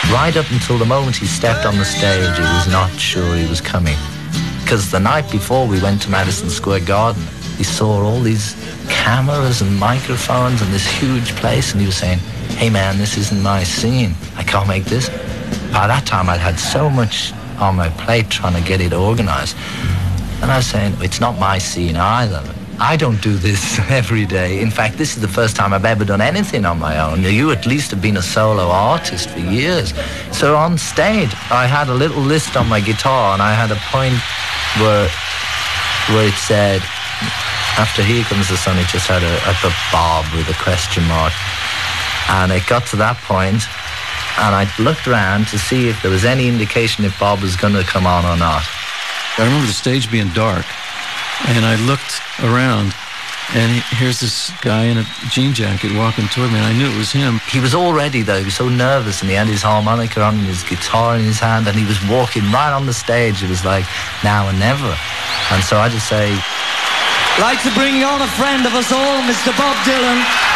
Right up until the moment he stepped on the stage, he was not sure he was coming. Because the night before we went to Madison Square Garden, he saw all these cameras and microphones and this huge place, and he was saying, hey man, this isn't my scene. I can't make this. By that time, I'd had so much on my plate trying to get it organized. And I was saying, it's not my scene either. I don't do this every day. In fact, this is the first time I've ever done anything on my own. You at least have been a solo artist for years. So on stage, I had a little list on my guitar, and I had a point where it said, after Here Comes the Sun, it just had I put Bob with a question mark. And it got to that point, and I looked around to see if there was any indication if Bob was going to come on or not. I remember the stage being dark, and I looked around, and here's this guy in a jean jacket walking toward me, and I knew it was him. He was all ready, though. He was so nervous, and he had his harmonica on and his guitar in his hand, and he was walking right on the stage. It was like now and never. And so I just say, I'd like to bring on a friend of us all, Mr. Bob Dylan.